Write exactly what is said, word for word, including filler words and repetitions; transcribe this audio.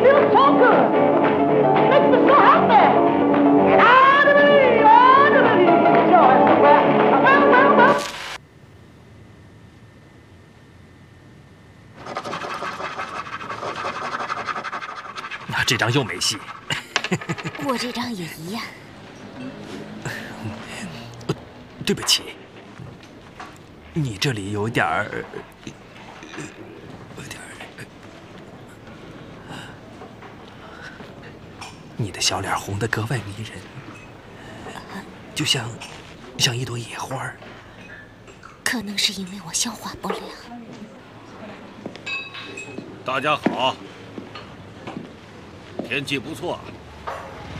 feels so good. It makes me so happy. And I believe, I believe, joy. Well, well, well, well. 那这张又没戏。 我这张也一样。 对不起，你这里有点儿，有点儿，你的小脸红得格外迷人，就像，像一朵野花。 可能是因为我消化不良。 大家好，天气不错，